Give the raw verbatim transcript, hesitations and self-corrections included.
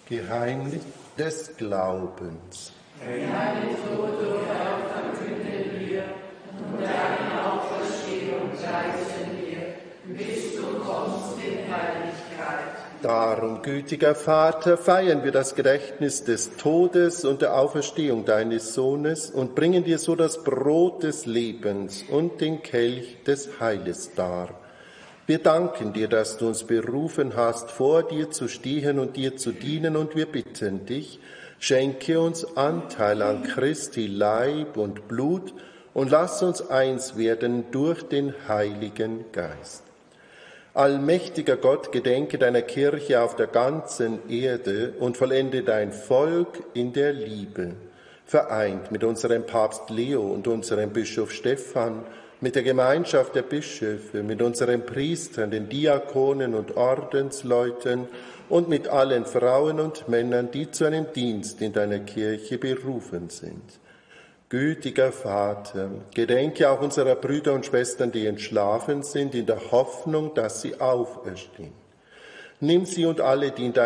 Geheimnis des Glaubens. Deine Tode und verkünden wir und deine Auferstehung preisen wir, bis du kommst in Herrlichkeit. Darum, gütiger Vater, feiern wir das Gedächtnis des Todes und der Auferstehung deines Sohnes und bringen dir so das Brot des Lebens und den Kelch des Heiles dar. Wir danken dir, dass du uns berufen hast, vor dir zu stehen und dir zu dienen, und wir bitten dich, schenke uns Anteil an Christi Leib und Blut und lass uns eins werden durch den Heiligen Geist. Allmächtiger Gott, gedenke deiner Kirche auf der ganzen Erde und vollende dein Volk in der Liebe, vereint mit unserem Papst Leo und unserem Bischof Stephan, mit der Gemeinschaft der Bischöfe, mit unseren Priestern, den Diakonen und Ordensleuten und mit allen Frauen und Männern, die zu einem Dienst in deiner Kirche berufen sind. Gütiger Vater, gedenke auch unserer Brüder und Schwestern, die entschlafen sind, in der Hoffnung, dass sie auferstehen. Nimm sie und alle, die in deiner